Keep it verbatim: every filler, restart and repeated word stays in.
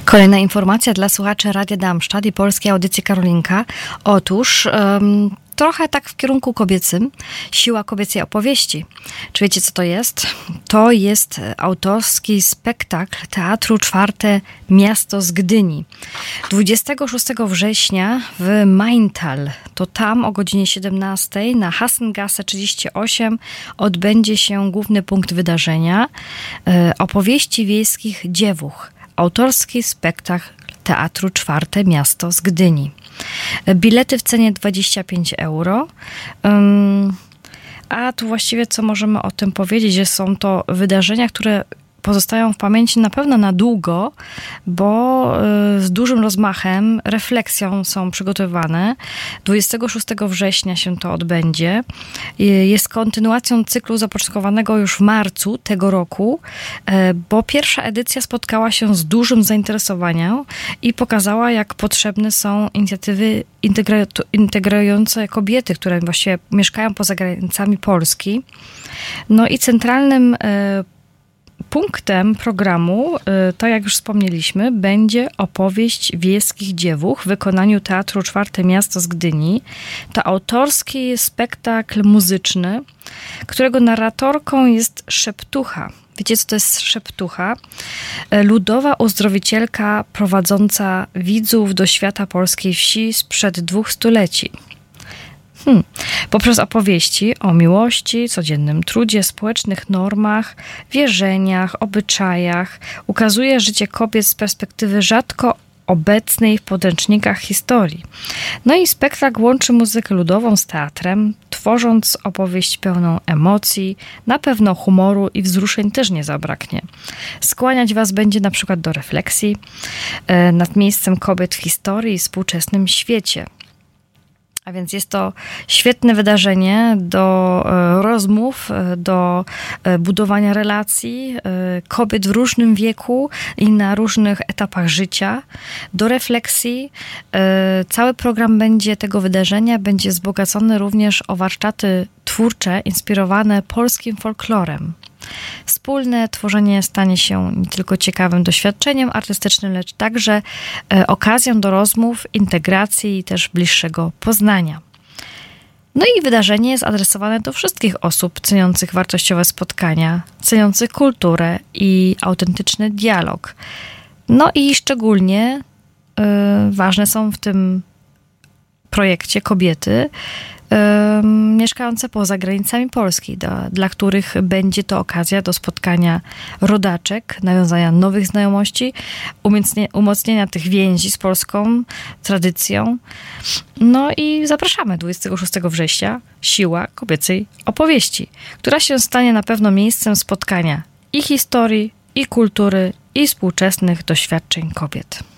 Kolejna informacja dla słuchaczy Radia Darmstadt i Polskiej Audycji Karolinka. Otóż um, trochę tak w kierunku kobiecym. Siła kobiecej opowieści. Czy wiecie, co to jest? To jest autorski spektakl Teatru Czwarte Miasto z Gdyni. dwudziestego szóstego września w Maintal. To tam o godzinie siedemnastej na Hassengasse trzydzieści osiem odbędzie się główny punkt wydarzenia. E, opowieści wiejskich dziewuch. Autorski spektakl Teatru Czwarte Miasto z Gdyni. Bilety w cenie dwadzieścia pięć euro. Um, a tu właściwie co możemy o tym powiedzieć, że są to wydarzenia, które pozostają w pamięci na pewno na długo, bo z dużym rozmachem, refleksją są przygotowywane. dwudziestego szóstego września się to odbędzie. Jest kontynuacją cyklu zapoczątkowanego już w marcu tego roku, bo pierwsza edycja spotkała się z dużym zainteresowaniem i pokazała, jak potrzebne są inicjatywy integrujące kobiety, które właściwie mieszkają poza granicami Polski. No i centralnym punktem programu, to jak już wspomnieliśmy, będzie opowieść wiejskich dziewuch w wykonaniu Teatru Czwarte Miasto z Gdyni. To autorski spektakl muzyczny, którego narratorką jest szeptucha. Wiecie, co to jest szeptucha? Ludowa uzdrowicielka prowadząca widzów do świata polskiej wsi sprzed dwóch stuleci. Hmm. Poprzez opowieści o miłości, codziennym trudzie, społecznych normach, wierzeniach, obyczajach ukazuje życie kobiet z perspektywy rzadko obecnej w podręcznikach historii. No i spektakl łączy muzykę ludową z teatrem, tworząc opowieść pełną emocji, na pewno humoru i wzruszeń też nie zabraknie. Skłaniać was będzie na przykład do refleksji e, nad miejscem kobiet w historii i współczesnym świecie. A więc jest to świetne wydarzenie do rozmów, do budowania relacji kobiet w różnym wieku i na różnych etapach życia, do refleksji. Cały program będzie tego wydarzenia będzie wzbogacony również o warsztaty twórcze inspirowane polskim folklorem. Wspólne tworzenie stanie się nie tylko ciekawym doświadczeniem artystycznym, lecz także okazją do rozmów, integracji i też bliższego poznania. No i wydarzenie jest adresowane do wszystkich osób ceniących wartościowe spotkania, ceniących kulturę i autentyczny dialog. No i szczególnie y, ważne są w tym projekcie kobiety, y, mieszkające poza granicami Polski, do, dla których będzie to okazja do spotkania rodaczek, nawiązania nowych znajomości, umocnienia, umocnienia tych więzi z polską tradycją. No i zapraszamy dwudziestego szóstego września, Siła kobiecej opowieści, która się stanie na pewno miejscem spotkania i historii, i kultury, i współczesnych doświadczeń kobiet.